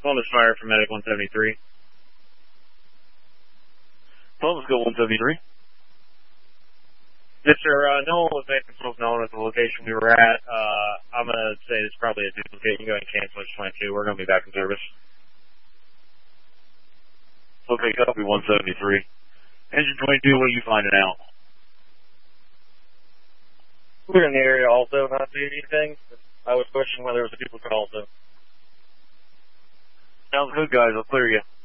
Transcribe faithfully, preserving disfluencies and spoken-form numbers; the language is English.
Columbus Fire for Medic one seventy-three. Columbus Go one seventy-three. Yes, sir. Uh, no one was making themselves known at the location we were at. Uh, I'm going to say it's probably a duplicate. You can go ahead and cancel it, twenty-two. We're going to be back in service. Okay, copy one seventy-three. Engine twenty-two, what are you finding out? We're in the area also, not seeing anything. I was questioning whether it was a duplicate also. Sounds good, guys. I'll clear you.